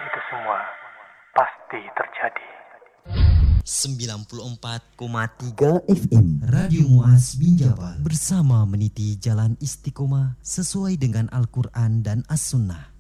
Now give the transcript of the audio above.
itu semua pasti terjadi. 94,3 FM Radio Muaz Binjabal bersama meniti jalan istiqomah sesuai dengan Al-Quran dan As-Sunnah.